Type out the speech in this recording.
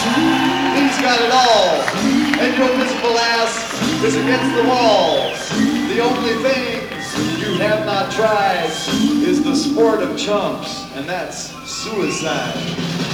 He's got it all, and your visible ass is against the wall. The only thing you have not tried is the sport of chumps, and that's suicide.